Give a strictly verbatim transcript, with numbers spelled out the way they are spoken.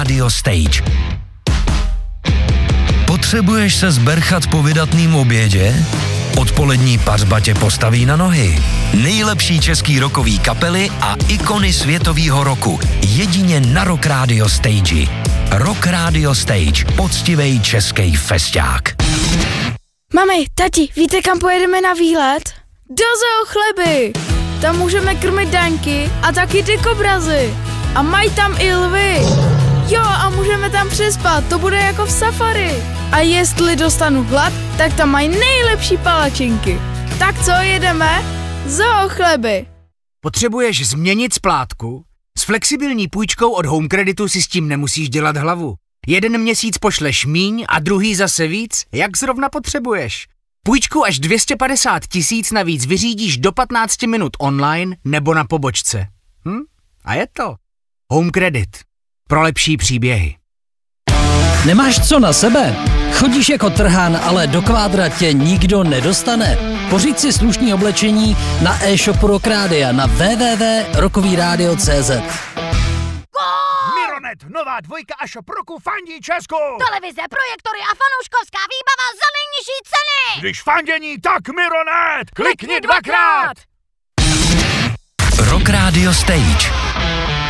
Radio Stage. Potřebuješ se zberchat po vydatným obědě? Odpolední pařba tě postaví na nohy. Nejlepší český rockový kapely a ikony světovýho roku. Jedině na Rock Radio Stage. Rock Radio Stage. Poctivej český festák. Mami, tati, víte, kam pojedeme na výlet? Do Zoo Chleby. Tam můžeme krmit daňky a taky dykobrazy. A mají tam i lvy. Jo, a můžeme tam přespat, to bude jako v safari. A jestli dostanu hlad, tak tam mají nejlepší palačinky. Tak co, jedeme? Zoo Chleby. Potřebuješ změnit splátku? S flexibilní půjčkou od Home Creditu si s tím nemusíš dělat hlavu. Jeden měsíc pošleš míň a druhý zase víc, jak zrovna potřebuješ. Půjčku až dvě stě padesát tisíc navíc vyřídíš do patnáct minut online nebo na pobočce. Hm? A je to. Home Credit. Pro lepší příběhy. Nemáš co na sebe? Chodíš jako trhán, ale do kvádra tě nikdo nedostane. Pořiď si slušný oblečení na e-shopu Rock Rádia na w w w tečka rockový rádio tečka c z. Mironet, nová dvojka a shop roku fandí Česku. Televize, projektory a fanouškovská výbava za nejnižší ceny. Když fandění, tak Mironet. Klikni dvakrát. Rock Radio Stage.